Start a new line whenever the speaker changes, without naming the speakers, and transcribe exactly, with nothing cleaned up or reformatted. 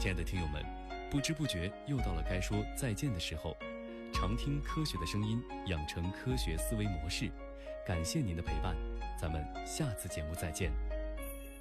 亲爱的听友们，不知不觉又到了该说再见的时候。常听科学的声音，养成科学思维模式。感谢您的陪伴，咱们下次节目再见。